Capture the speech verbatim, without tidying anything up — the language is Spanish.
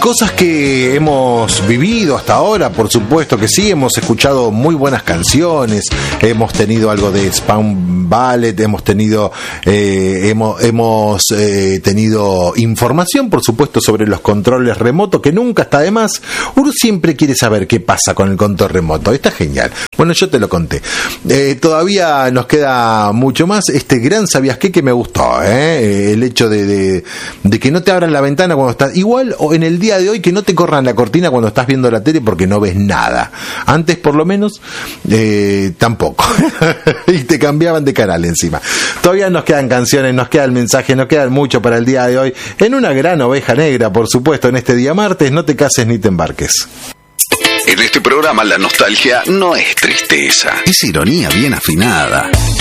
cosas que hemos vivido hasta ahora, por supuesto que sí, hemos escuchado muy buenas canciones, hemos tenido algo de Spawn Ballet, hemos tenido eh, hemos, hemos eh, tenido información, por supuesto, sobre los controles remotos, que nunca está de más. Uno siempre quiere saber qué pasa con el control remoto, está genial. Bueno, yo te lo conté. Eh, todavía nos queda mucho más. Este gran ¿sabías qué? Que me gustó, ¿eh? El hecho de, de, de que no te abran la ventana cuando estás, igual o en el día de hoy que no te corran la cortina cuando estás viendo la tele porque no ves nada. Antes por lo menos eh, tampoco. Y te cambiaban de canal encima. Todavía nos quedan canciones, nos queda el mensaje, nos quedan mucho para el día de hoy. En una gran oveja negra, por supuesto, en este día martes. No te cases ni te embarques. En este programa la nostalgia no es tristeza, es ironía bien afinada.